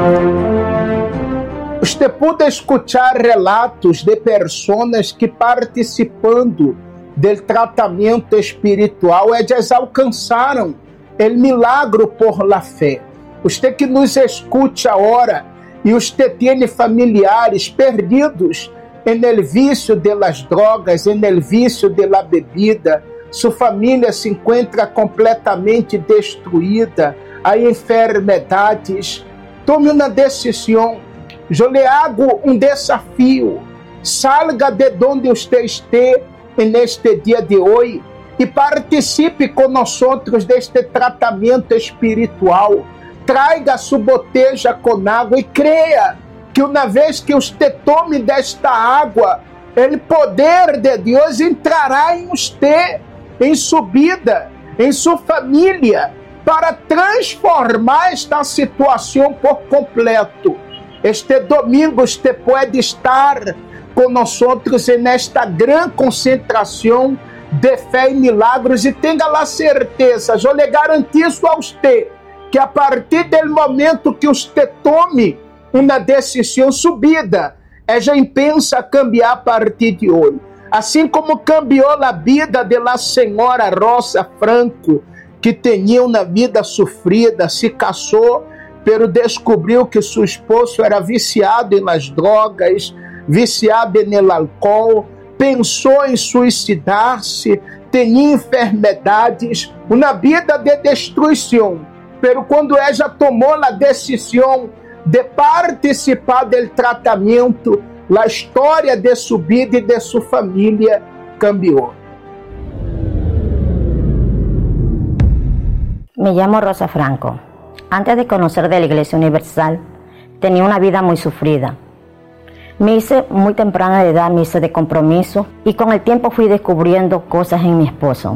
Você pode escutar relatos de pessoas que participando do tratamento espiritual, elas alcançaram o milagre por la fé. Você que nos escute agora e você tem familiares perdidos no vício das drogas, no vício da bebida, sua família se encontra completamente destruída, há enfermidades, tome uma decisão. Eu lhe hago desafio. Salga de onde você esteja neste dia de hoje e participe conosco deste tratamento espiritual. Traga sua boteja com água e creia que uma vez que você tome desta água, o poder de Deus entrará em você, em sua vida, em sua família, para transformar esta situação por completo. Este domingo você pode estar conosco nesta grande concentração de fé e milagres e tenha a certeza, eu lhe garantizo a você, que a partir do momento que você tome uma decisão subida, ela pensa a cambiar a partir de hoje. Assim como cambiou a vida da senhora Rosa Franco, que tinha uma vida sofrida, se casou, pero descobriu que seu esposo era viciado nas drogas, viciado no álcool, pensou em suicidar-se, tinha enfermidades, uma vida de destruição. Pero quando ela tomou a decisão de participar do tratamento, a história de sua vida e de sua família cambiou. Me llamo Rosa Franco. Antes de conocer de la Iglesia Universal, tenía una vida muy sufrida. Me hice muy temprana de edad, me hice de compromiso y con el tiempo fui descubriendo cosas en mi esposo.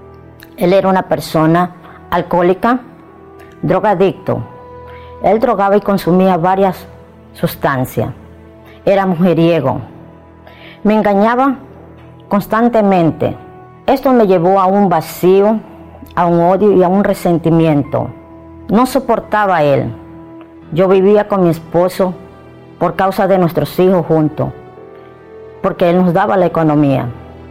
Él era una persona alcohólica, drogadicto. Él drogaba y consumía varias sustancias. Era mujeriego. Me engañaba constantemente. Esto me llevó a un vacío, a un odio y a un resentimiento. No soportaba a él. Yo vivía con mi esposo por causa de nuestros hijos juntos, porque él nos daba la economía.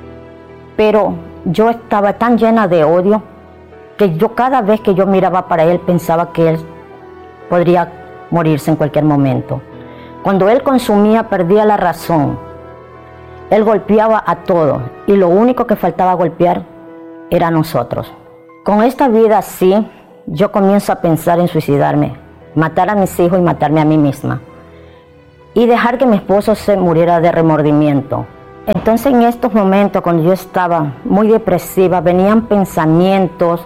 Pero yo estaba tan llena de odio que yo cada vez que yo miraba para él pensaba que él podría morirse en cualquier momento. Cuando él consumía perdía la razón. Él golpeaba a todos y lo único que faltaba golpear era a nosotros. Con esta vida así, yo comienzo a pensar en suicidarme, matar a mis hijos y matarme a mí misma. Y dejar que mi esposo se muriera de remordimiento. Entonces en estos momentos, cuando yo estaba muy depresiva, venían pensamientos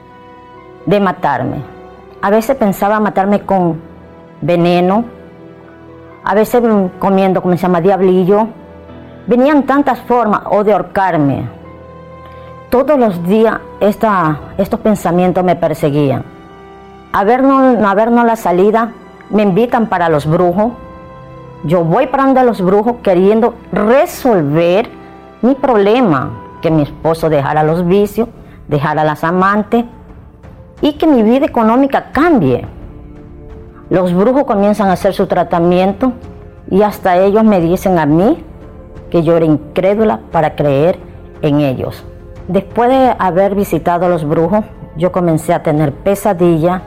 de matarme. A veces pensaba matarme con veneno, a veces comiendo, como se llama, diablillo. Venían tantas formas, o de ahorcarme. Todos los días estos pensamientos me perseguían. A vernos la salida, me invitan para los brujos. Yo voy para donde los brujos queriendo resolver mi problema, que mi esposo dejara los vicios, dejara las amantes y que mi vida económica cambie. Los brujos comienzan a hacer su tratamiento y hasta ellos me dicen a mí que yo era incrédula para creer en ellos. Después de haber visitado a los brujos, yo comencé a tener pesadillas,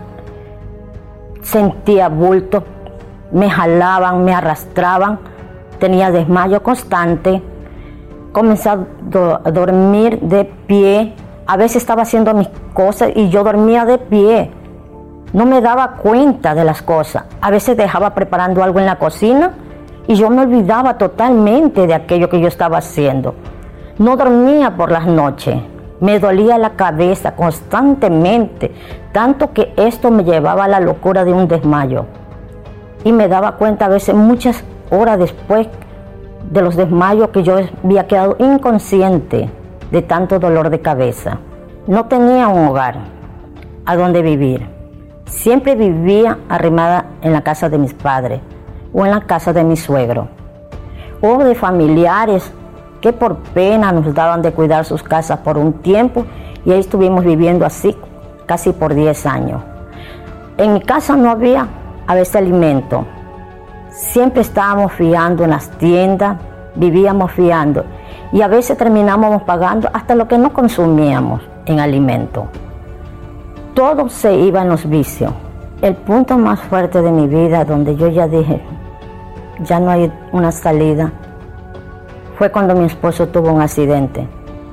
sentía bultos, me jalaban, me arrastraban, tenía desmayo constante, comencé a dormir de pie, a veces estaba haciendo mis cosas y yo dormía de pie, no me daba cuenta de las cosas, a veces dejaba preparando algo en la cocina y yo me olvidaba totalmente de aquello que yo estaba haciendo. No dormía por las noches, me dolía la cabeza constantemente, tanto que esto me llevaba a la locura de un desmayo. Y me daba cuenta a veces, muchas horas después de los desmayos, que yo había quedado inconsciente de tanto dolor de cabeza. No tenía un hogar a donde vivir. Siempre vivía arrimada en la casa de mis padres o en la casa de mi suegro o de familiares que por pena nos daban de cuidar sus casas por un tiempo, y ahí estuvimos viviendo así casi por 10 años. En mi casa no había a veces alimento. Siempre estábamos fiando en las tiendas, vivíamos fiando. Y a veces terminábamos pagando hasta lo que no consumíamos en alimento. Todo se iba en los vicios. El punto más fuerte de mi vida, donde yo ya dije, ya no hay una salida, fue cuando mi esposo tuvo un accidente.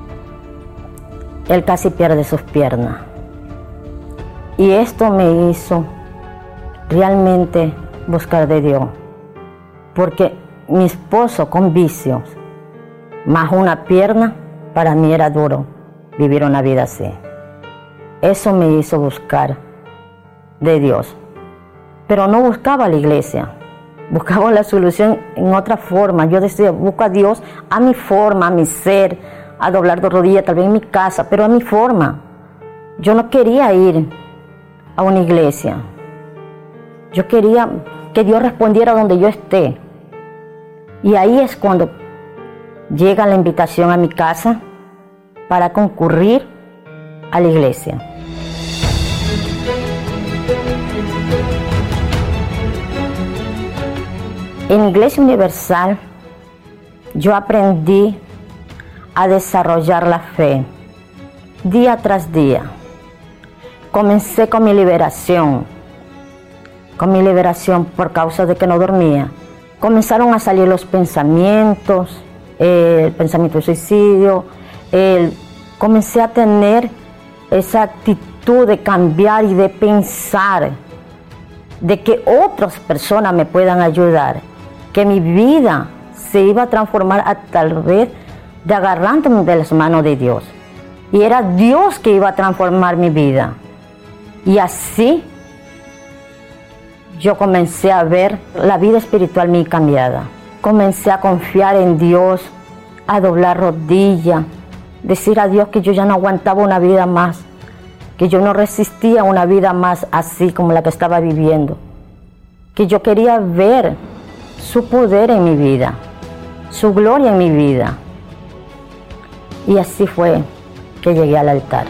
Él casi pierde sus piernas. Y esto me hizo realmente buscar de Dios. Porque mi esposo con vicios, más una pierna, para mí era duro vivir una vida así. Eso me hizo buscar de Dios. Pero no buscaba la iglesia, buscaba la solución en otra forma. Yo decía, busco a Dios a mi forma, a mi ser, a doblar de rodillas, tal vez en mi casa, pero a mi forma. Yo no quería ir a una iglesia. Yo quería que Dios respondiera donde yo esté. Y ahí es cuando llega la invitación a mi casa para concurrir a la iglesia. En Iglesia Universal yo aprendí a desarrollar la fe día tras día. Comencé con mi liberación por causa de que no dormía. Comenzaron a salir los pensamientos, el pensamiento de suicidio. Comencé a tener esa actitud de cambiar y de pensar, de que otras personas me puedan ayudar, que mi vida se iba a transformar a tal vez de agarrándome de las manos de Dios. Y era Dios que iba a transformar mi vida. Y así yo comencé a ver la vida espiritual mía cambiada. Comencé a confiar en Dios, a doblar rodillas, decir a Dios que yo ya no aguantaba una vida más, que yo no resistía una vida más así como la que estaba viviendo, que yo quería ver su poder en mi vida, su gloria en mi vida. Y así fue que llegué al altar.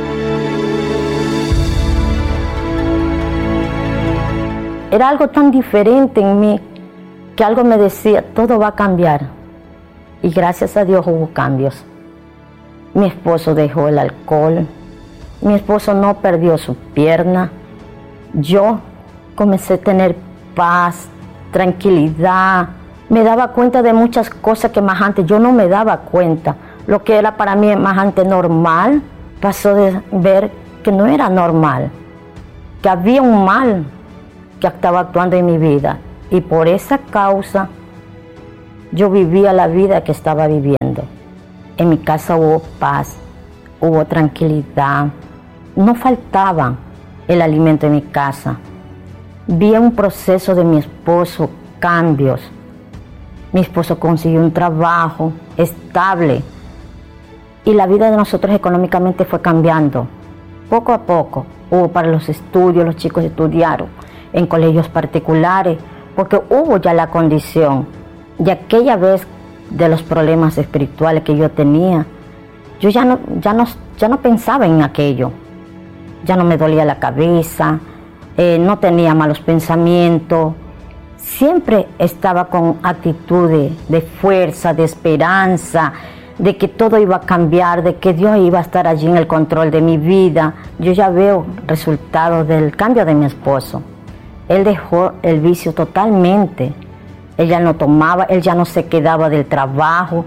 Era algo tan diferente en mí que algo me decía, todo va a cambiar. Y gracias a Dios hubo cambios. Mi esposo dejó el alcohol, mi esposo no perdió su pierna. Yo comencé a tener paz, tranquilidad. Me daba cuenta de muchas cosas que más antes yo no me daba cuenta. Lo que era para mí más antes normal, pasó de ver que no era normal, que había un mal que estaba actuando en mi vida. Y por esa causa yo vivía la vida que estaba viviendo. En mi casa hubo paz, hubo tranquilidad, no faltaba el alimento en mi casa. Vi un proceso de mi esposo, cambios. Mi esposo consiguió un trabajo estable y la vida de nosotros económicamente fue cambiando. Poco a poco hubo para los estudios, los chicos estudiaron en colegios particulares porque hubo ya la condición. Y aquella vez de los problemas espirituales que yo tenía, yo ya no pensaba en aquello. Ya no me dolía la cabeza, no tenía malos pensamientos. Siempre estaba con actitudes de fuerza, de esperanza, de que todo iba a cambiar, de que Dios iba a estar allí en el control de mi vida. Yo ya veo resultados del cambio de mi esposo. Él dejó el vicio totalmente. Él ya no tomaba, él ya no se quedaba del trabajo,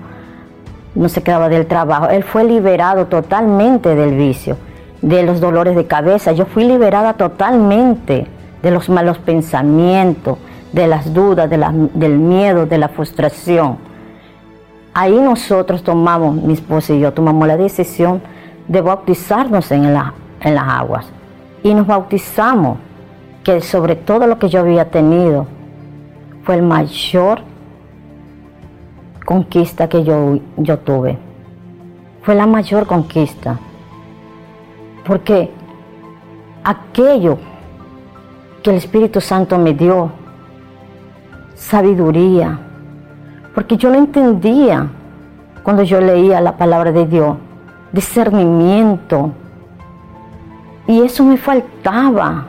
Él fue liberado totalmente del vicio, de los dolores de cabeza. Yo fui liberada totalmente de los malos pensamientos, de las dudas, del miedo, de la frustración. Ahí nosotros mi esposo y yo tomamos la decisión de bautizarnos en las aguas. Y nos bautizamos, que sobre todo lo que yo había tenido, fue el mayor conquista que yo tuve. Fue la mayor conquista. Porque aquello que el Espíritu Santo me dio, sabiduría, porque yo no entendía cuando yo leía la palabra de Dios, discernimiento, y eso me faltaba.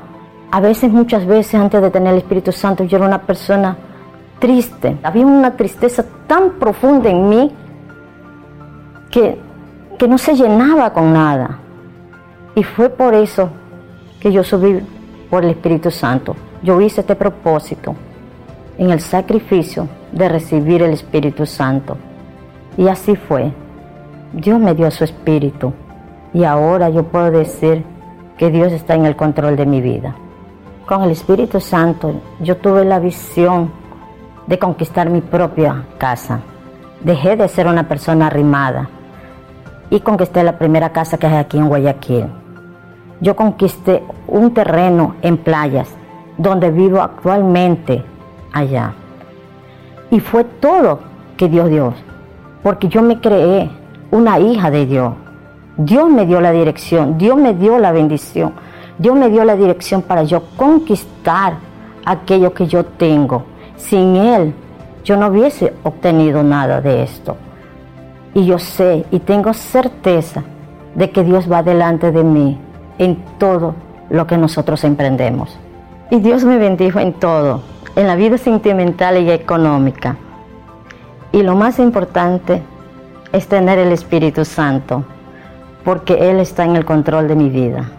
Muchas veces antes de tener el Espíritu Santo, yo era una persona triste. Había una tristeza tan profunda en mí que no se llenaba con nada. Y fue por eso que yo subí por el Espíritu Santo. Yo hice este propósito en el sacrificio de recibir el Espíritu Santo. Y así fue. Dios me dio su Espíritu. Y ahora yo puedo decir que Dios está en el control de mi vida. Con el Espíritu Santo yo tuve la visión de conquistar mi propia casa. Dejé de ser una persona arrimada y conquisté la primera casa que hay aquí en Guayaquil. Yo conquisté un terreno en Playas, donde vivo actualmente allá. Y fue todo que Dios dio, porque yo me creé una hija de Dios. Dios me dio la dirección, Dios me dio la bendición, Dios me dio la dirección para yo conquistar aquello que yo tengo. Sin Él, yo no hubiese obtenido nada de esto. Y yo sé y tengo certeza de que Dios va delante de mí en todo lo que nosotros emprendemos. Y Dios me bendijo en todo, en la vida sentimental y económica. Y lo más importante es tener el Espíritu Santo, porque Él está en el control de mi vida.